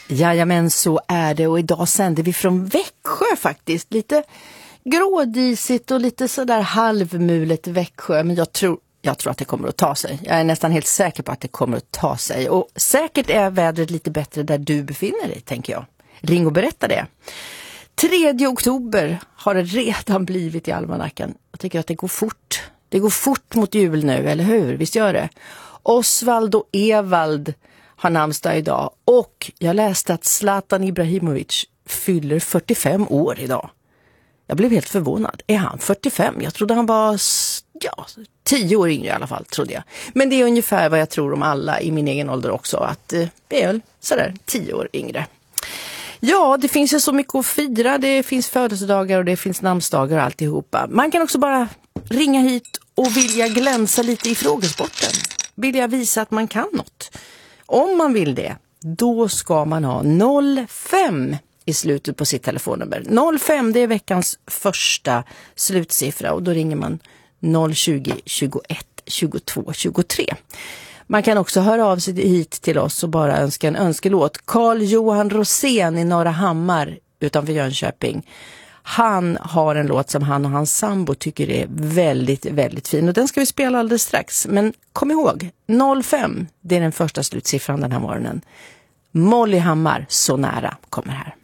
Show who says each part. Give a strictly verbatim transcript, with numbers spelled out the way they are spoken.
Speaker 1: Jajamän, så är det, och idag sänder vi från Växjö faktiskt. Lite grådisigt och lite sådär halvmulet Växjö, men jag tror, jag tror att det kommer att ta sig. Jag är nästan helt säker på att det kommer att ta sig, och säkert är vädret lite bättre där du befinner dig, tänker jag. Ring och berätta det. tredje oktober har det redan blivit i almanackan. Jag tycker att det går fort. Det går fort mot jul nu, eller hur? Visst gör det. Osvald och Evald har namnsdag idag. Och jag läste att Zlatan Ibrahimovic fyller fyrtiofem år idag. Jag blev helt förvånad. Är han fyrtiofem? Jag trodde han var ja, tio år yngre i alla fall, trodde jag. Men det är ungefär vad jag tror om alla i min egen ålder också. Att det är väl sådär tio år yngre. Ja, det finns ju så mycket att fira. Det finns födelsedagar och det finns namnsdagar och alltihopa. Man kan också bara ringa hit och vilja glänsa lite i frågesporten. Vilja visa att man kan något. Om man vill det, då ska man ha noll fem i slutet på sitt telefonnummer. noll fem, det är veckans första slutsiffra, och då ringer man noll tjugo, tjugoett, tjugotvå, tjugotre. Man kan också höra av sig hit till oss och bara önska en önskelåt. Carl Johan Rosén i Norra Hammar utanför Jönköping. Han har en låt som han och hans sambo tycker är väldigt, väldigt fin. Och den ska vi spela alldeles strax. Men kom ihåg, noll fem, det är den första slutsiffran den här morgonen. Molly Hammar, Så nära, kommer här.